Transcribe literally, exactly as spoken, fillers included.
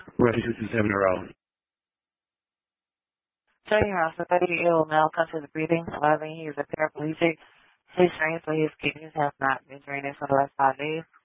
Ready to seven around. Joining us, a thirty-year-old male comes to the breathing, alleging he is a paraplegic. His drains for his kidneys have not been draining for the last five days.